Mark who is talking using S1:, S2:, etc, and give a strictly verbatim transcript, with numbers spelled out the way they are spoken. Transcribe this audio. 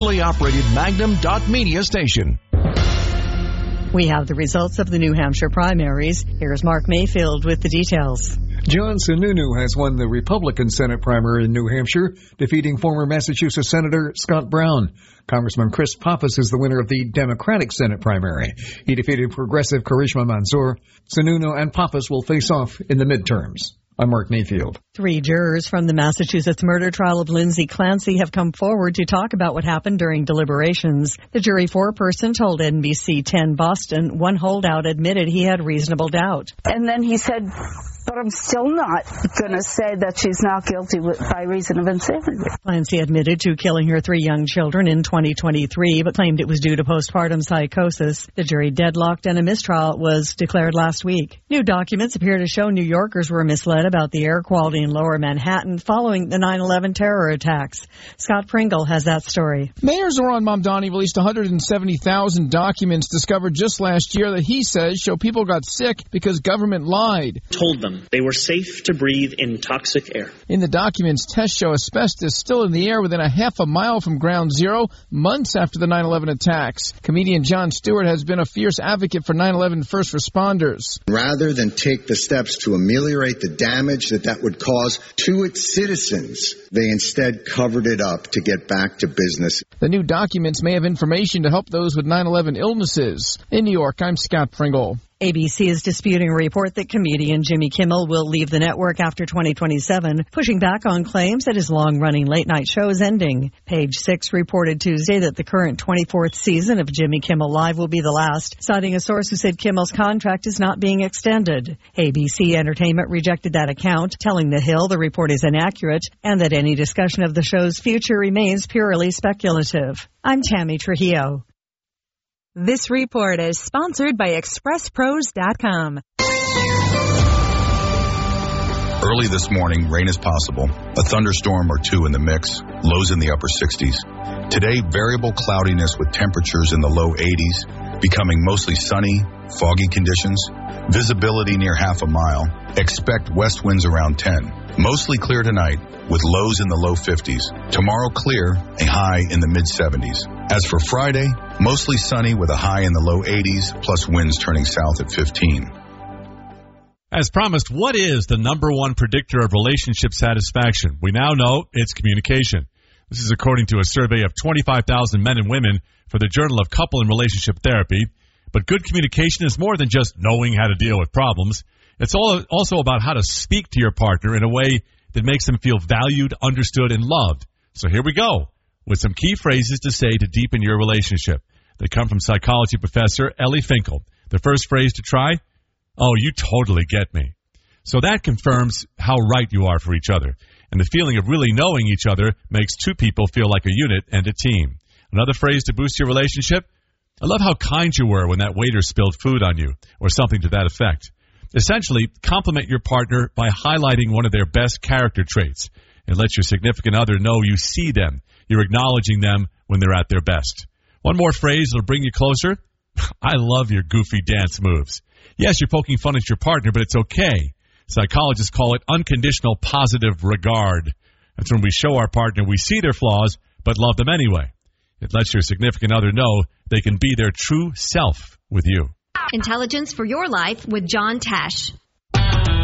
S1: operated Magnum dot media station.
S2: We have the results of the New Hampshire primaries. Here's Mark Mayfield with the details.
S3: John Sununu has won the Republican Senate primary in New Hampshire, defeating former Massachusetts Senator Scott Brown. Congressman Chris Pappas is the winner of the Democratic Senate primary. He defeated progressive Karishma Mansour. Sununu and Pappas will face off in the midterms. I'm Mark Mayfield.
S2: Three jurors from the Massachusetts murder trial of Lindsay Clancy have come forward to talk about what happened during deliberations. The jury foreperson told N B C ten Boston one holdout admitted he had reasonable doubt.
S4: And then he said, but I'm still not going to say that she's not guilty by reason of insanity.
S2: Clancy admitted to killing her three young children in twenty twenty-three, but claimed it was due to postpartum psychosis. The jury deadlocked and a mistrial was declared last week. New documents appear to show New Yorkers were misled about the air quality in lower Manhattan following the nine eleven terror attacks. Scott Pringle has that story.
S5: Mayor Zoran Mamdani released one hundred seventy thousand documents discovered just last year that he says show people got sick because government lied.
S6: Told them they were safe to breathe in toxic air.
S5: In the documents, tests show asbestos still in the air within a half a mile from ground zero, months after the nine eleven attacks. Comedian Jon Stewart has been a fierce advocate for nine eleven first responders.
S7: Rather than take the steps to ameliorate the damage that that would cause to its citizens, they instead covered it up to get back to business.
S5: The new documents may have information to help those with nine eleven illnesses. In New York, I'm Scott Pringle.
S2: A B C is disputing a report that comedian Jimmy Kimmel will leave the network after twenty twenty-seven, pushing back on claims that his long-running late-night show is ending. Page Six reported Tuesday that the current twenty-fourth season of Jimmy Kimmel Live will be the last, citing a source who said Kimmel's contract is not being extended. A B C Entertainment rejected that account, telling The Hill the report is inaccurate and that any discussion of the show's future remains purely speculative. I'm Tammy Trujillo.
S8: This report is sponsored by Express Pros dot com.
S9: Early this morning, rain is possible. A thunderstorm or two in the mix. Lows in the upper sixties. Today, variable cloudiness with temperatures in the low eighties. Becoming mostly sunny, foggy conditions. Visibility near half a mile. Expect west winds around ten. Mostly clear tonight with lows in the low fifties. Tomorrow clear, a high in the mid seventies. As for Friday, mostly sunny with a high in the low eighties, plus winds turning south at fifteen.
S10: As promised, what is the number one predictor of relationship satisfaction? We now know it's communication. This is according to a survey of twenty-five thousand men and women for the Journal of Couple and Relationship Therapy. But good communication is more than just knowing how to deal with problems. It's all also about how to speak to your partner in a way that makes them feel valued, understood, and loved. So here we go with some key phrases to say to deepen your relationship. They come from psychology professor Ellie Finkel. The first phrase to try, oh, you totally get me. So that confirms how right you are for each other. And the feeling of really knowing each other makes two people feel like a unit and a team. Another phrase to boost your relationship, I love how kind you were when that waiter spilled food on you, or something to that effect. Essentially, compliment your partner by highlighting one of their best character traits. It lets your significant other know you see them. You're acknowledging them when they're at their best. One more phrase that'll bring you closer. I love your goofy dance moves. Yes, you're poking fun at your partner, but it's okay. Psychologists call it unconditional positive regard. That's when we show our partner we see their flaws, but love them anyway. It lets your significant other know they can be their true self with you.
S11: Intelligence for your life with John Tesh.